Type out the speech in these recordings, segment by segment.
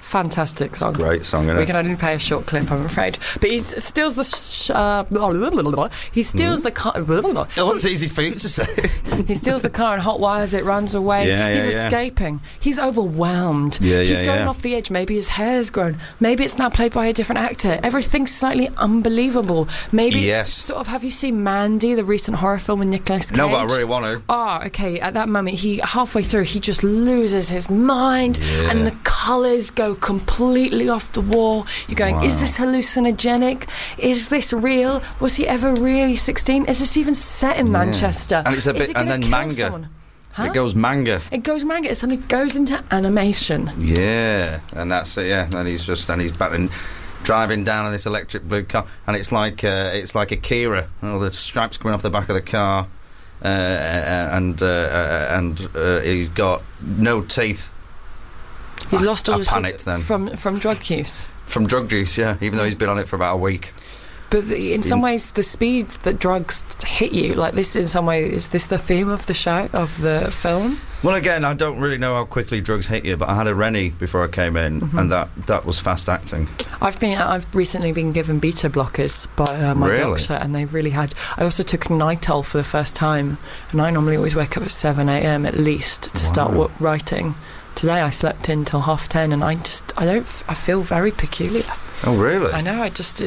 Fantastic song. Great song, isn't it? We can only play a short clip, I'm afraid. But he steals the car. Oh, it's easy for you to say. He steals the car and hot wires it, runs away. He's escaping. He's overwhelmed. He's going off the edge. Maybe his hair's grown. Maybe it's now played by a different actor. Everything's slightly unbelievable. Maybe it's sort of, have you seen Mandy, the recent horror film with Nicolas Cage? No, but I really want to. Oh, okay. At that moment, halfway through, he just loses his mind, and the colours go completely off the wall. You're going, is this hallucinogenic? Is this real? Was he ever really 16? Is this even set in Manchester? And it's a bit, and then manga. Huh? It goes manga. It suddenly goes into animation. Yeah, and that's it. Yeah, and he's driving down in this electric blue car, and it's like Akira. The stripes coming off the back of the car, and he's got no teeth. He's lost all his panicked then from drug use. From drug use, yeah. Even though he's been on it for about a week. But in some ways, the speed that drugs hit you, like this, in some way, is this the theme of the show, of the film? Well, again, I don't really know how quickly drugs hit you, but I had a Rennie before I came in, and that was fast acting. I've recently been given beta blockers by my doctor, and they really had. I also took Nytol for the first time, and I normally always wake up at 7 a.m. at least to start writing. Today I slept in till 10:30, and I feel very peculiar. Oh, really? I know. I think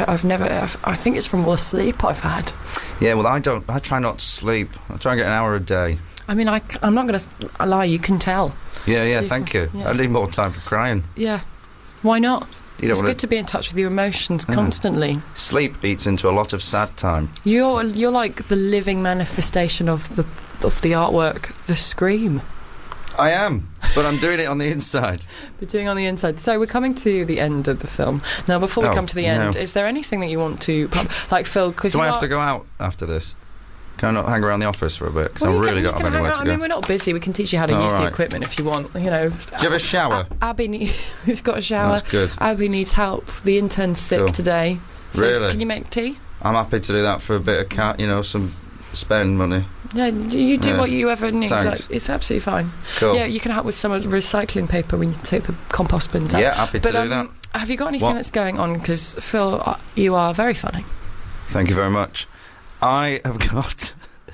it's from all the sleep I've had. Yeah, well, I try not to sleep. I try and get an hour a day. I mean, I'm not going to lie. You can tell. Yeah. Thank you. Yeah. I need more time for crying. Yeah. Why not? It's good to be in touch with your emotions constantly. Sleep eats into a lot of sad time. You're like the living manifestation of the artwork, The Scream. I am, but I'm doing it on the inside. We're doing it on the inside. So we're coming to the end of the film. Now, before we come to the end, is there anything that you want to... Like, Phil, because do I have to go out after this? Can I not hang around the office for a bit? Because I really don't have anywhere to go. I mean, we're not busy. We can teach you how to use the equipment if you want. You know. Do you have a shower? We've got a shower. That's good. Abby needs help. The intern's sick today. So really? Can you make tea? I'm happy to do that for a bit of some spend money. Yeah, you do what you ever need. Thanks. Like, it's absolutely fine. Cool. Yeah, you can help with some of the recycling paper when you take the compost bins out. Yeah, happy to do that. Have you got anything that's going on? Because, Phil, you are very funny. Thank you very much. I have got...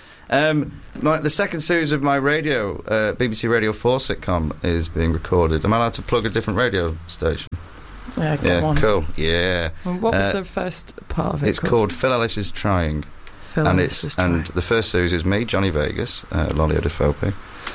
the second series of my BBC Radio 4 sitcom is being recorded. Am I allowed to plug a different radio station? Yeah, go on. Cool. Yeah. And what was the first part of it? It's called Phil Ellis is Trying. And the first series is me, Johnny Vegas, Lolly Odefope,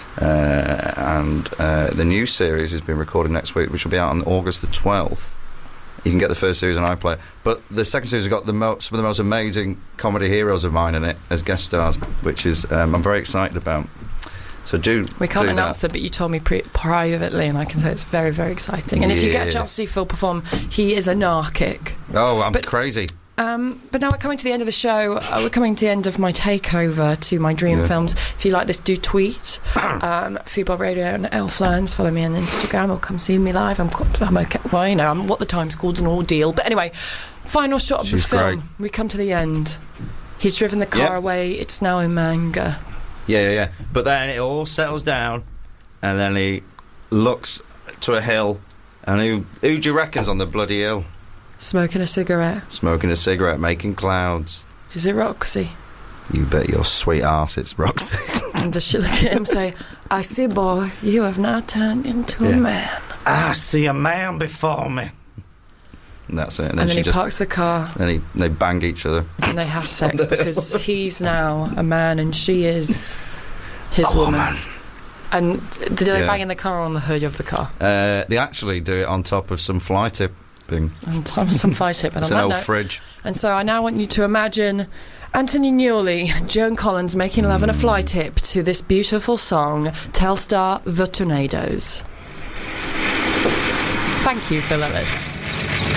and the new series is being recorded next week, which will be out on August the 12th. You can get the first series on iPlayer, but the second series has got some of the most amazing comedy heroes of mine in it as guest stars, which is I'm very excited about. So we can't announce it, but you told me privately, and I can say it's very, very exciting. And if you get a chance to see Phil perform, he is anarchic. Oh, I'm crazy. But now we're coming to the end of the show. We're coming to the end of my takeover to my dream films. If you like this, do tweet. Football Radio and Elflands. Follow me on Instagram or come see me live. I'm okay. Well, I'm what the Times called an ordeal. But anyway, final shot of the film. Great. We come to the end. He's driven the car away. It's now in manga. Yeah. But then it all settles down, and then he looks to a hill, and who do you reckon's on the bloody hill? Smoking a cigarette, making clouds. Is it Roxy? You bet your sweet arse it's Roxy. And does she look at him and say, I see, boy, you have now turned into a man. I see a man before me. And that's it. And then he parks the car. And they bang each other. And they have sex because he's now a man and she is his woman. And do they bang in the car or on the hood of the car? They actually do it on top of some fly tip. On top of some fly tip. It's an old fridge. And so I now want you to imagine Anthony Newley, Joan Collins making love on a fly tip to this beautiful song, Telstar The Tornadoes. Thank you, Phil Ellis.